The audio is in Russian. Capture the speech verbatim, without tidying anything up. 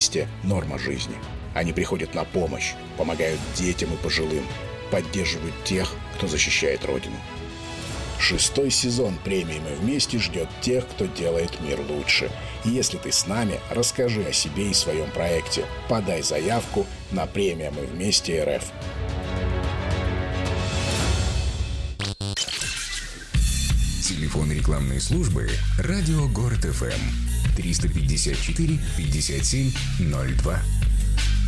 вместе» — норма жизни. Они приходят на помощь, помогают детям и пожилым, поддерживают тех, кто защищает Родину. Шестой сезон премии «Мы вместе» ждет тех, кто делает мир лучше. И если ты с нами, расскажи о себе и своем проекте. Подай заявку на премию «Мы вместе РФ». Телефон рекламной службы «Радио Город ФМ» триста пятьдесят четыре пятьдесят семь ноль два.